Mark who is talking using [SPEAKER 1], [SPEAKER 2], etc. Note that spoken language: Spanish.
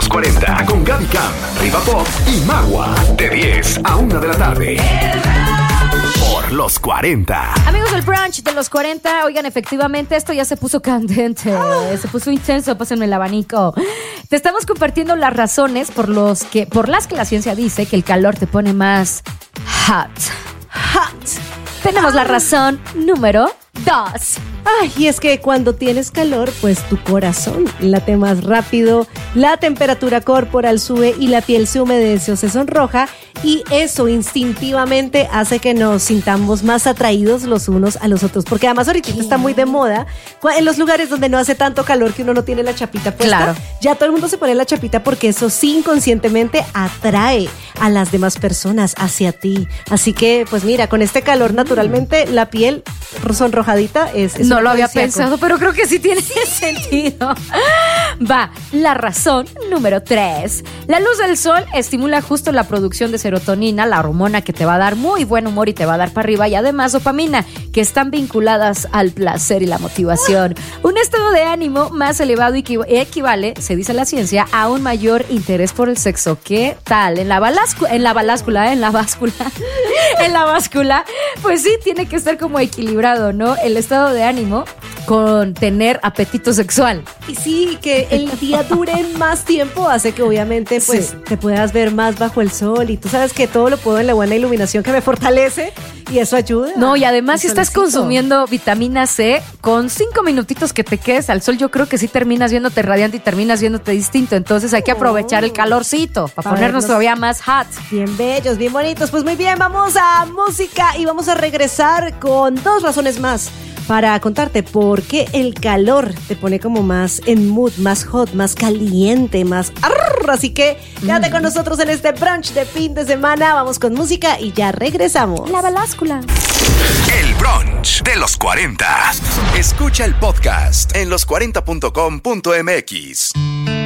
[SPEAKER 1] los 40 con Gaby Cam, Riva Pop y Magua. De 10 a 1 de la tarde. Por los 40.
[SPEAKER 2] Amigos del brunch de los 40, oigan, efectivamente esto ya se puso candente, se puso intenso, pásenme el abanico. Te estamos compartiendo las razones por las que la ciencia dice que el calor te pone más hot. Tenemos la razón número 2.
[SPEAKER 3] Ay, y es que cuando tienes calor, pues tu corazón late más rápido, la temperatura corporal sube y la piel se humedece o se sonroja, y eso instintivamente hace que nos sintamos más atraídos los unos a los otros, porque además ahorita está muy de moda en los lugares donde no hace tanto calor que uno no tiene la chapita puesta.
[SPEAKER 2] Claro.
[SPEAKER 3] Ya todo el mundo se pone la chapita porque eso sí inconscientemente atrae a las demás personas hacia ti. Así que, pues mira, con este calor naturalmente la piel sonrojadita es
[SPEAKER 2] no lo había pensado, pero creo que sí tiene sentido. Va, la razón número 3. La luz del sol estimula justo la producción de serotonina, la hormona que te va a dar muy buen humor y te va a dar para arriba, y además dopamina, que están vinculadas al placer y la motivación. Un estado de ánimo más elevado equivale, se dice la ciencia, a un mayor interés por el sexo. ¿Qué tal? En la báscula, pues sí, tiene que estar como equilibrado, ¿no? El estado de ánimo con tener apetito sexual.
[SPEAKER 3] Y sí, que el día dure más tiempo hace que obviamente pues sí, te puedas ver más bajo el sol, y tú sabes que todo lo puedo en la buena iluminación que me fortalece, y eso ayuda.
[SPEAKER 2] No, y además si estás consumiendo vitamina C, con 5 minutitos que te quedes al sol, yo creo que sí terminas viéndote radiante y terminas viéndote distinto. Entonces hay que aprovechar el calorcito para ponernos todavía más hot.
[SPEAKER 3] Bien bellos, bien bonitos. Pues muy bien, vamos a música y vamos a regresar con 2 razones más para contarte por qué el calor te pone como más en mood, más hot, más caliente, más... Así que quédate con nosotros en este brunch de fin de semana. Vamos con música y ya regresamos.
[SPEAKER 2] La báscula.
[SPEAKER 1] El brunch de los 40. Escucha el podcast en los40.com.mx.